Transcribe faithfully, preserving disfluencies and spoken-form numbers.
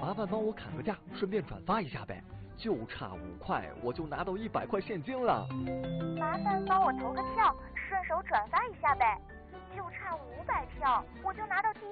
麻烦帮我砍个价，顺便转发一下呗，就差五块，我就拿到一百块现金了。 麻烦帮我投个票，顺手转发一下呗，就差五百票，我就拿到第